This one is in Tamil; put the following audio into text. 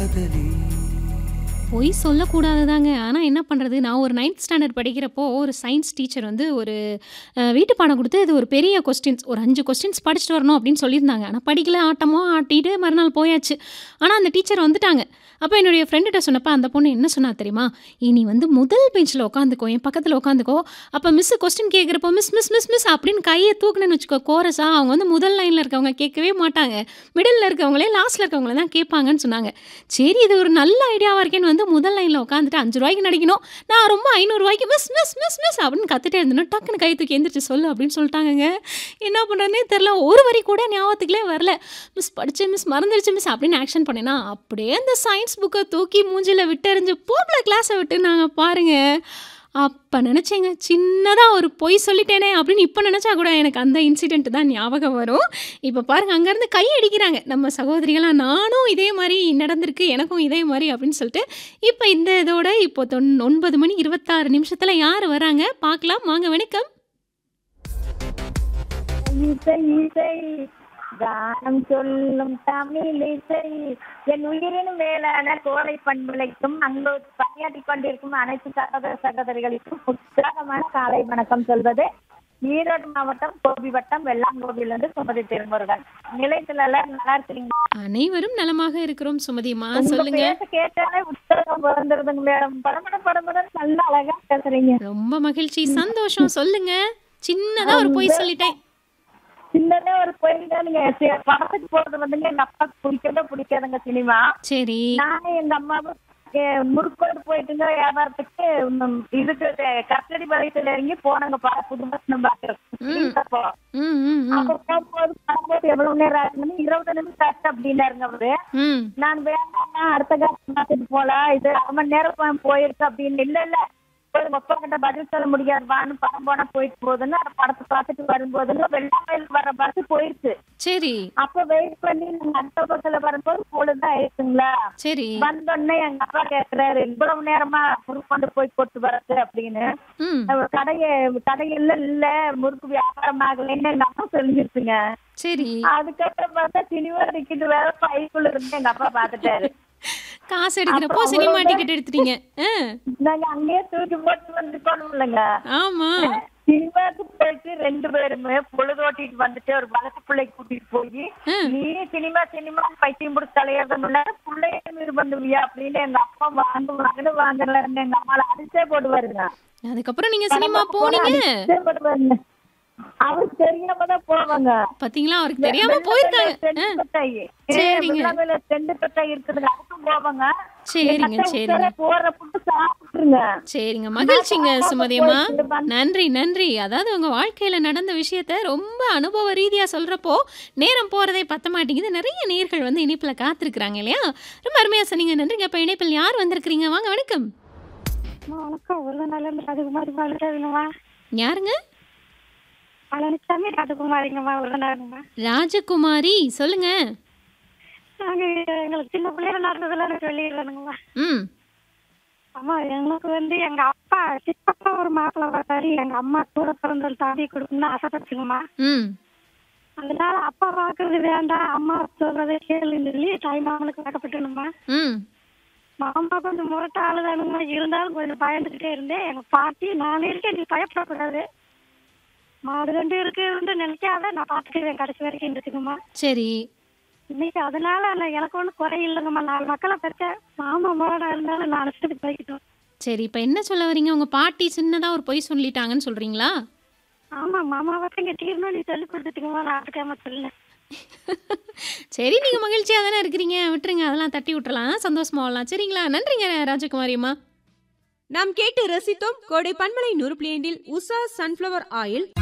பொய் சொல்லக்கூடாதுதாங்க. ஆனா என்ன பண்றது? நான் ஒரு 9த் ஸ்டாண்டர்ட் படிக்கிறப்போ, ஒரு சயின்ஸ் டீச்சர் வந்து ஒரு வீட்டு பாடம் குடுத்து, இது ஒரு பெரிய கொஸ்டின்ஸ் ஒரு 5 கொஸ்டின்ஸ் படிச்சுட்டு வரணும் அப்படின்னு சொல்லியிருந்தாங்க. ஆனா படிக்கல, ஆட்டமோ ஆட்டிட்டு மறுநாள் போயாச்சு. ஆனா அந்த டீச்சர் வந்துட்டாங்க. அப்ப என்னுடைய ஃப்ரெண்டுட்ட சொன்னப்ப, அந்த பொண்ணு என்ன சொன்னா தெரியுமா? "நீ வந்து முதல் பெஞ்ச்ல உட்காந்துக்கோ, என் பக்கத்துல உட்காந்துக்கோ. அப்ப miss question கேட்கிறப்போ, miss miss miss miss அப்படின்னு கைய தூக்குனேன்னு வச்சுக்கோ, கோரஸா அவங்க வந்து முதல் லைன்ல இருக்கவங்க கேட்கவே மாட்டாங்க. மிடில்ல இருக்கவங்களே, லாஸ்ட்ல இருக்கவங்கள தான் கேட்பாங்கன்னு சொன்னாங்க. சரி இது ஒரு நல்ல ஐடியாவா இருக்கேன்னு வந்து முதல் லைன்ல உட்காந்துட்டு ₹5 நடிக்கணும். நான் ரொம்ப ₹500 மிஸ் மிஸ் மிஸ் மிஸ் அப்படின்னு கத்திட்டே இருந்தேன்னா, டக்குன்னு கை தூக்கி எந்திரிச்சு சொல்லு அப்படின்னு சொல்லிட்டாங்கங்க. என்ன பண்றதுன்னே தெரியல. ஒரு வரி கூட ஞாபகத்துக்குள்ளே வரல. மிஸ் படிச்சேன் மிஸ், மறந்துடுச்சு மிஸ் அப்படின்னு ஆக்ஷன் பண்ணேனா, அப்படியே அந்த சயின்ஸ் புக்க தூக்கி மூஞ்சில விட்டெறிஞ்சு போப்ல கிளாஸ விட்டுனாங்க பாருங்க. அப்ப நெனச்சேங்க, சின்னதா ஒரு பொய் சொல்லிட்டேனே அப்படின்னு இப்ப நெனச்சா கூட எனக்கு அந்த இன்சிடென்ட் தான் ஞாபகம் வரும். இப்ப பாருங்க அங்கருந்து கை அடிக்கிறாங்க நம்ம சகோதரிகளா. நானும் இதே மாரி நடந்திருக்கு, எனக்கும் இதே மாரி அப்படின்னு சொல்லிட்டு, இப்ப இந்த இதோட இப்போ 9 மணி 26 நிமிஷத்துல யாரு வராங்க பார்க்கலாம். வாங்க வணக்கம். இசை இசை கானம் சொல்லும் தமிழிசை என் உயிரினும் மேலான கோடை பண்புலைக்கும் அங்கு பணியாற்றிக் கொண்டிருக்கும் அனைத்து சகோதர சகோதரிகளுக்கும் உற்சாகமான காலை வணக்கம் சொல்வது ஈரோடு மாவட்டம் கோபி வட்டம் வெள்ளாங்கோவிலிருந்து சுமதி திருமுருகன். நிலையத்துல எல்லாம் நல்லா இருக்கிறீங்க? அனைவரும் நலமாக இருக்கிறோம் சுமதிமா. உங்க சொல்லுங்க. பேச கேட்டாலே உற்சாகம் பிறந்துருதுங்க மேடம். படபட நல்ல அழகா பேசுறீங்க. ரொம்ப மகிழ்ச்சி, சந்தோஷம். சொல்லுங்க. சின்னதா ஒரு பொய் சொல்லிட்டேன். சின்னதே ஒரு கோயில் தான். நீங்க படத்துக்கு போறது வந்துங்க எங்க அப்பாவுக்கு பிடிக்காதுங்க சினிமா. சரி. நானே எங்க அம்மாவும் முறுக்கோடு போயிட்டுங்க வியாபாரத்துக்கு இதுக்கு கட்டடி பாளையத்துல இறங்கி போனாங்க புது பஸ் பாக்குறோம். ம், ம், ம். அப்ப போகும்போது எவ்வளவு நேரம் ஆகுதுன்னு 20 நிமிஷம் ஆச்சு அப்படின்னாருங்க அவரு. ம். நான் வேண்டாம் அடுத்த காசு பார்த்துட்டு போலாம், இது 1 மணி நேரம் போயிருக்கு அப்படின்னு. இல்ல ஒரு அப்பா கிட்ட பதில் சொல்ல முடியாது, வான்னு படம் போனா போயிட்டு போகுதுன்னு அந்த படத்தை பார்த்துட்டு வரும்போதுன்னு வெள்ளாமையிலுக்கு வர பஸ் போயிருச்சு. சரி. அப்ப வெயிட் பண்ணி நாங்க அடுத்த பஸ்ல வரும்போது பொழுதுதான் ஆயிடுச்சுங்களா. சரி. வந்தோடனே எங்க அப்பா கேக்குறாரு, இவ்வளவு நேரமா முறுக்கு கொண்டு போய் கொட்டு வரது அப்படின்னு. ம். கடையில இல்ல முறுக்கு வியாபாரம் ஆகலைன்னு எங்க அப்பா சொல்லிருச்சுங்க. சரி. அதுக்கப்புறம் பார்த்தா சினிமா டிக்கெட் வேற பைக்குள்ள இருந்து எங்க அப்பா பாத்துட்டாரு. காசு எடுக்கிறப்போ சினிமா டிக்கெட் எடுத்துட்டீங்க. நாங்க அங்கேயே தூக்கி போட்டு வந்துட்டோம் இல்லைங்க. ஆமா. சினிமாக்கு போயிட்டு 2 பேருமே பொழுது ஓட்டிட்டு வந்துட்டு ஒரு வளர்த்து பிள்ளைக்கு கூட்டிட்டு போய் நீ சினிமா பைத்தியம் பிடிச்சி தலையிறதுல பிள்ளைய மீது பண்ணுவியா அப்படின்னு எங்க அப்பா வாங்கல எங்க அம்மால அடிச்சே போடுவாருங்க. அதுக்கப்புறம் நீங்க சினிமா போனீங்க. போடுவாருங்க. அவருக்கு தெரியாமதான் போவாங்க. பாத்தீங்களா, அவருக்கு தெரியாம போயிருக்காங்க. சரிங்க. ரெண்டு பெட்டாய் இருக்குதுங்க, அதுக்கும் போவாங்க. சரிங்க சரிங்க போற புட்டு சாப்பிட்டுருங்க. சரிங்க. மகிழ்ச்சிங்க சுமதியம்மா. நன்றி நன்றி. அதாவது உங்க வாழ்க்கையில நடந்த விஷயத்த ரொம்ப அனுபவ ரீதியா சொல்றப்போ நேரம் போறதே பத்த மாட்டேங்குது. நிறைய நேர்கள் வந்து இணைப்புல காத்திருக்கிறாங்க இல்லையா? ரொம்ப அருமையா சொன்னீங்க. நன்றிங்க. இப்ப இணைப்பில் யார் வந்திருக்கிறீங்க? வாங்க வணக்கம். வணக்கம். ஒரு நாள் ராஜகுமாரி வேணுமா? யாருங்க? பழனிசாமி ராஜகுமாரிங்கம்மா. ஒரு நாளுங்கம்மா. ராஜகுமாரி சொல்லுங்க. நாங்க எங்களுக்கு சின்ன பிள்ளைங்க நடந்ததுல எனக்கு வெளியிடணுங்கம்மா. ம். அம்மா எங்களுக்கு வந்து எங்க அப்பா சித்தப்பா ஒரு மாப்பிள்ளை பார்த்தாரு. எங்க அம்மா கூட பிறந்த தாண்டி கொடுக்கணும்னு ஆசைப்பட்டுங்கம்மா. ம். அதனால அப்பா பாக்குறது வேண்டாம், அம்மா சொல்றதை கேளுன்னு சொல்லி தாய் மாமனுக்கு வாக்கப்பட்டுணுமா. ம். மாமா கொஞ்சம் முரட்ட ஆளுதானுங்கம்மா. இருந்தாலும் கொஞ்சம் பயந்துகிட்டே இருந்தேன். எங்க பாட்டி நானே இருக்கேன், நீ பயப்படக்கூடாது, மாடு 2 இருக்கு நினைக்காத, நான் பாத்துக்குவேன் கடைசி வரைக்கும் இருந்துச்சுங்கம்மா. சரி. இன்னைக்கு அதனால எனக்கு ஒன்றும் குறை இல்லைங்கம்மா. 4 மக்களை பெற்ற மாமா முரடா இருந்தாலும் 4 வருஷத்துக்கு போய்கிட்டோம். சரி. இப்ப என்ன சொல்ல வரீங்க? உங்க பாட்டி சின்னதா ஒரு பொய் சொல்லிட்டாங்கன்னு சொல்றீங்களா? ஆமா, மாமாவை இங்க தீரணும் நீ சொல்லி கொடுத்துட்டுங்கம்மா. நான் அதுக்காம சொல்லேன். சரி, நீங்க மகிழ்ச்சியா தானே இருக்கிறீங்க, விட்டுருங்க. அதெல்லாம் தட்டி விட்டுறலாம், சந்தோஷமா வாழலாம். சரிங்களா? நன்றிங்க ராஜகுமாரி அம்மா. நாம் கேட்டு ரசித்தோம் கோடை பண்பலை 100.5 உஷா சன்ஃப்ளவர் ஆயில்.